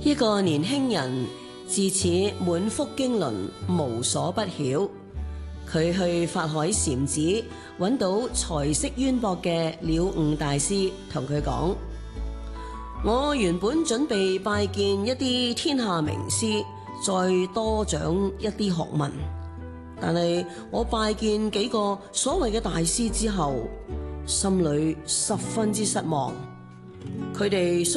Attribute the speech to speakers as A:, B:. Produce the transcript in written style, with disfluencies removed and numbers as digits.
A: 一個年輕人自此滿腹經綸，無所不曉。佢去法海禪寺揾到才識淵博嘅了悟大師，同佢講：我原本準備拜見一啲天下名師，再多長一啲學問，但係我拜見幾個所謂嘅大師之後，心裏十分之失望。佢哋